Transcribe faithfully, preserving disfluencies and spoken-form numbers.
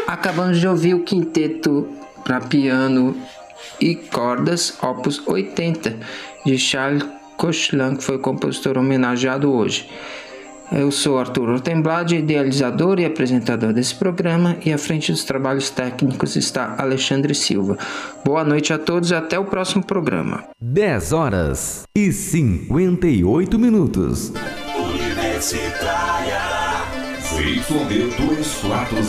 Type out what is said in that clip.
Acabamos de ouvir o quinteto para piano e cordas Opus oitenta, de Charles Koechlin, que foi o compositor homenageado hoje. Eu sou Arthur Ortenblad, idealizador e apresentador desse programa, e à frente dos trabalhos técnicos está Alexandre Silva. Boa noite a todos e até o próximo programa. dez horas e cinquenta e oito minutos. Universitária. C Y D dois quatro